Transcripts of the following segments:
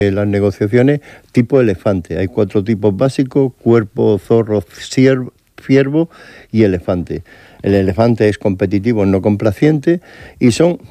las negociaciones tipo elefante. Hay 4 tipos básicos: cuerpo, zorro, ciervo y elefante. El elefante es competitivo, no complaciente, y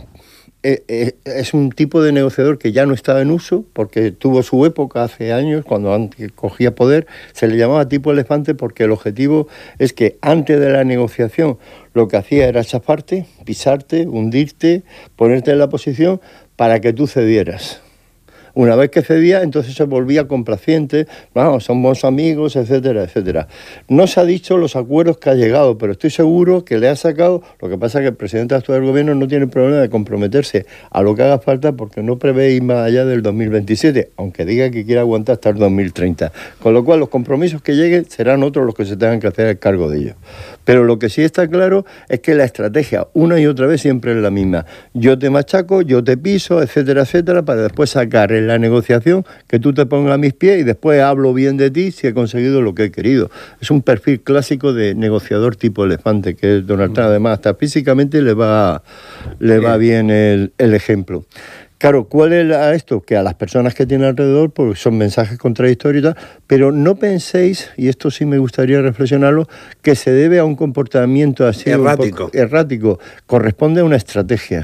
es un tipo de negociador que ya no estaba en uso porque tuvo su época hace años, cuando cogía poder. Se le llamaba tipo elefante porque el objetivo es que antes de la negociación lo que hacía era chafarte, pisarte, hundirte, ponerte en la posición para que tú cedieras. Una vez que cedía, entonces se volvía complaciente, vamos, somos amigos, etcétera, etcétera. No se ha dicho los acuerdos que ha llegado, pero estoy seguro que le ha sacado. Lo que pasa es que el presidente actual del gobierno no tiene problema de comprometerse a lo que haga falta, porque no prevé ir más allá del 2027, aunque diga que quiere aguantar hasta el 2030. Con lo cual, los compromisos que lleguen serán otros los que se tengan que hacer el cargo de ellos. Pero lo que sí está claro es que la estrategia, una y otra vez, siempre es la misma. Yo te machaco, yo te piso, etcétera, etcétera, para después sacar en la negociación que tú te pongas a mis pies y después hablo bien de ti si he conseguido lo que he querido. Es un perfil clásico de negociador tipo elefante, que Donald Trump, además, hasta físicamente le va bien el ejemplo. Claro, ¿cuál es esto? Que a las personas que tiene alrededor pues son mensajes contradictorios y tal, pero no penséis, y esto sí me gustaría reflexionarlo, que se debe a un comportamiento así errático. Corresponde a una estrategia.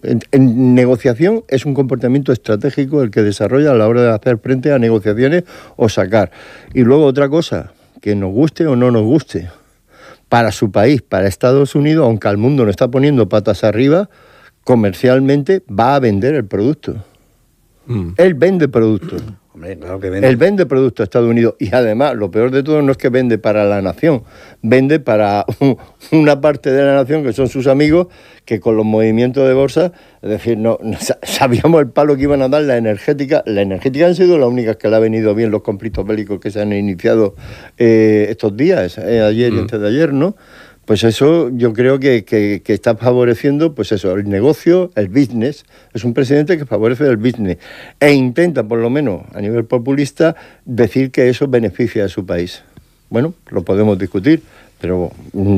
En negociación es un comportamiento estratégico el que desarrolla a la hora de hacer frente a negociaciones o sacar. Y luego otra cosa, que nos guste o no nos guste, para su país, para Estados Unidos, aunque al mundo no está poniendo patas arriba, comercialmente va a vender el producto. Él vende productos. Hombre, claro que vende. Él vende productos a Estados Unidos, y además lo peor de todo no es que vende para la nación, vende para una parte de la nación que son sus amigos, que con los movimientos de bolsa, es decir, no sabíamos el palo que iban a dar la energética. La energética han sido las únicas que le ha venido bien los conflictos bélicos que se han iniciado estos días, ayer y antes de ayer, ¿no? Pues eso yo creo que está favoreciendo, pues eso, el negocio, el business. Es un presidente que favorece el business e intenta, por lo menos a nivel populista, decir que eso beneficia a su país. Bueno, lo podemos discutir, pero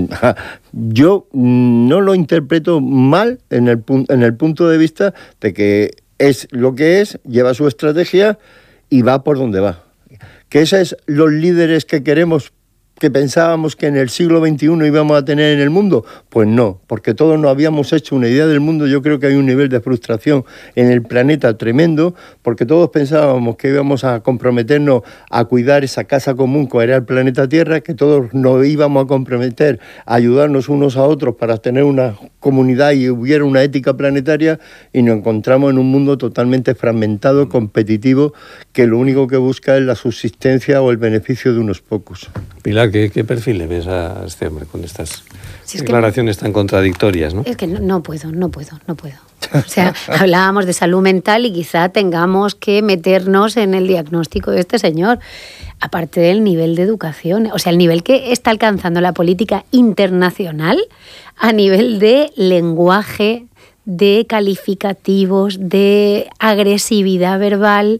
yo no lo interpreto mal en el punto de vista de que es lo que es, lleva su estrategia y va por donde va. Que esos es los líderes que queremos, que pensábamos que en el siglo XXI íbamos a tener en el mundo. Pues no, porque todos nos habíamos hecho una idea del mundo. Yo creo que hay un nivel de frustración en el planeta tremendo, porque todos pensábamos que íbamos a comprometernos a cuidar esa casa común que era el planeta Tierra, que todos nos íbamos a comprometer a ayudarnos unos a otros para tener una comunidad y hubiera una ética planetaria, y nos encontramos en un mundo totalmente fragmentado, competitivo, que lo único que busca es la subsistencia o el beneficio de unos pocos. Pilar, ¿qué perfil le ves a este hombre con estas declaraciones tan contradictorias, ¿no? Es que no puedo. O sea, hablábamos de salud mental y quizá tengamos que meternos en el diagnóstico de este señor, aparte del nivel de educación, o sea, el nivel que está alcanzando la política internacional a nivel de lenguaje, de calificativos, de agresividad verbal.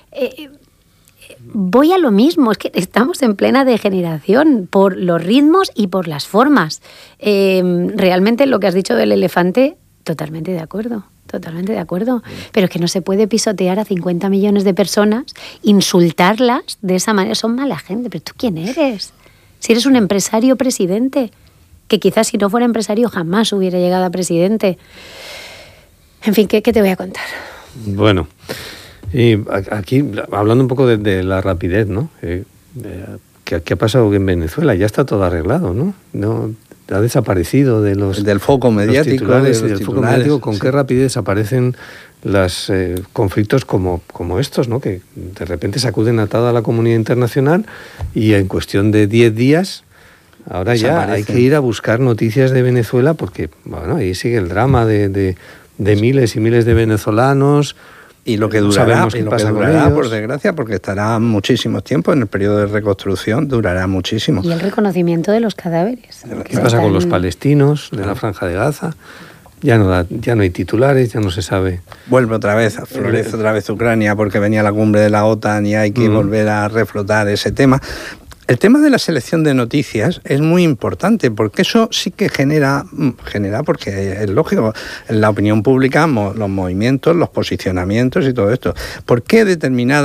Voy a lo mismo, es que estamos en plena degeneración por los ritmos y por las formas. Realmente lo que has dicho del elefante, totalmente de acuerdo. Pero es que no se puede pisotear a 50 millones de personas, insultarlas de esa manera. Son mala gente, pero ¿tú quién eres? Si eres un empresario presidente, que quizás si no fuera empresario jamás hubiera llegado a presidente. En fin, ¿qué te voy a contar? Bueno, y aquí, hablando un poco de la rapidez, ¿no? ¿Qué ha pasado en Venezuela? Ya está todo arreglado, ¿no? Ha desaparecido del foco mediático. Foco mediático. ¿Con qué rapidez aparecen los conflictos como estos, ¿no? Que de repente sacuden a toda la comunidad internacional y en cuestión de 10 días... Ahora ya hay que ir a buscar noticias de Venezuela porque, bueno, ahí sigue el drama de miles y miles de venezolanos. Y lo que durará, por desgracia, porque estará muchísimo tiempo en el periodo de reconstrucción, durará muchísimo. Y el reconocimiento de los cadáveres. ¿Qué pasa con los palestinos de la Franja de Gaza? Ya no hay titulares, ya no se sabe. Vuelve otra vez, florece otra vez Ucrania porque venía la cumbre de la OTAN y hay que volver a reflotar ese tema. El tema de la selección de noticias es muy importante porque eso sí que genera porque es lógico, en la opinión pública, los movimientos, los posicionamientos y todo esto. ¿Por qué determinadas